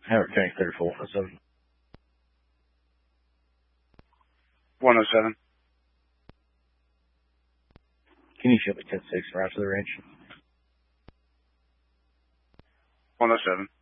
Howard County clear for 107. 107. Can you show me 10-6 right to the range? 107.